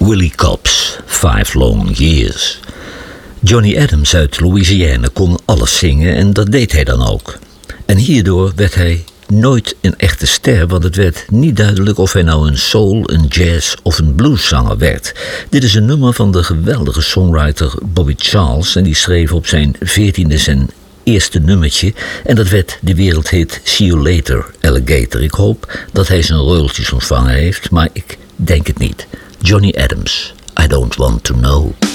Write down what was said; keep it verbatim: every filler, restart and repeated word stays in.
Willie Cobbs, Five Long Years. Johnny Adams uit Louisiana kon alles zingen en dat deed hij dan ook. En hierdoor werd hij nooit een echte ster, want het werd niet duidelijk of hij nou een soul, een jazz of een blueszanger werd. Dit is een nummer van de geweldige songwriter Bobby Charles en die schreef op zijn veertiende zijn eerste nummertje en dat werd de wereldhit See You Later, Alligator. Ik hoop dat hij zijn royalties ontvangen heeft, maar ik denk het niet. Johnny Adams, I Don't Want To Know.